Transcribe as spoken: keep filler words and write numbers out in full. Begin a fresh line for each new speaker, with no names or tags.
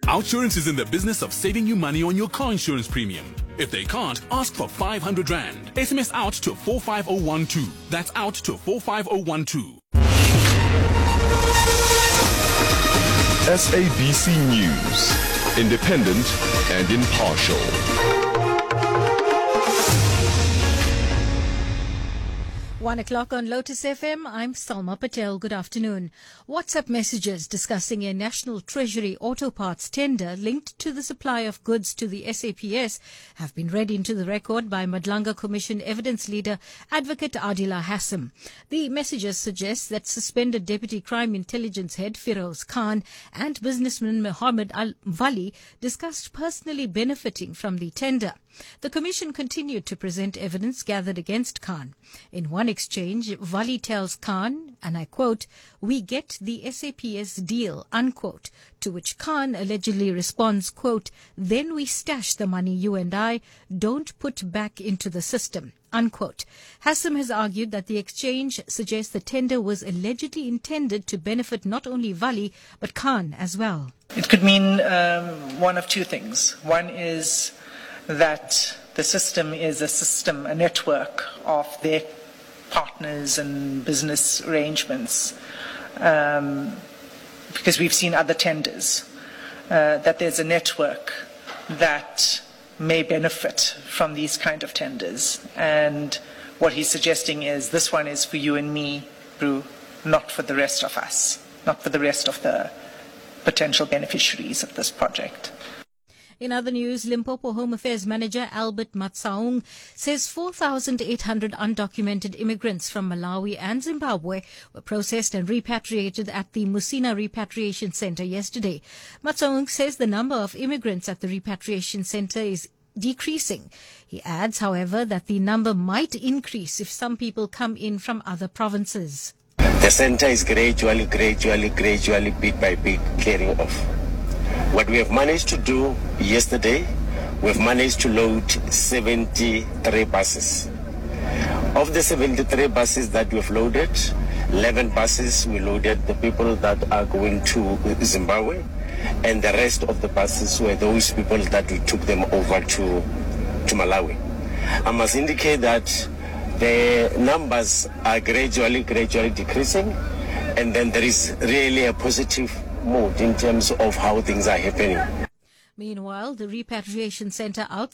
Outsurance is in the business of saving you money on your car insurance premium. If they can't, ask for five hundred rand. S M S out to four five zero one two. That's out to four five zero one two.
S A B C News, independent and impartial.
One o'clock on Lotus F M. I'm Salma Patel. Good afternoon. WhatsApp messages discussing a National Treasury auto parts tender linked to the supply of goods to the S A P S have been read into the record by Madlanga Commission evidence leader Advocate Adila Hassim. The messages suggest that suspended Deputy Crime Intelligence Head Firoz Khan and businessman Mohammed Al-Wali discussed personally benefiting from the tender. The Commission continued to present evidence gathered against Khan. In one exchange, Wali tells Khan, and I quote, "We get the S A P S deal," unquote, to which Khan allegedly responds, quote, "Then we stash the money you and I don't put back into the system," unquote. Hassim has argued that the exchange suggests the tender was allegedly intended to benefit not only Wali, but Khan as well.
It could mean um, one of two things. One is that the system is a system, a network of their partners and business arrangements, um, because we've seen other tenders, uh, that there's a network that may benefit from these kind of tenders. And what he's suggesting is this one is for you and me, Brew, not for the rest of us, not for the rest of the potential beneficiaries of this project.
In other news, Limpopo Home Affairs Manager Albert Matsaung says four thousand eight hundred undocumented immigrants from Malawi and Zimbabwe were processed and repatriated at the Musina Repatriation Center yesterday. Matsaung says the number of immigrants at the repatriation center is decreasing. He adds, however, that the number might increase if some people come in from other provinces.
The center is gradually, gradually, gradually, bit by bit, clearing off. What we have managed to do yesterday, we've managed to load seventy-three buses. Of the seventy-three buses that we've loaded, eleven buses we loaded the people that are going to Zimbabwe, and the rest of the buses were those people that we took them over to, to Malawi. I must indicate that the numbers are gradually, gradually decreasing, and then there is really a positive mood in terms of how things are happening.
Meanwhile, the repatriation center out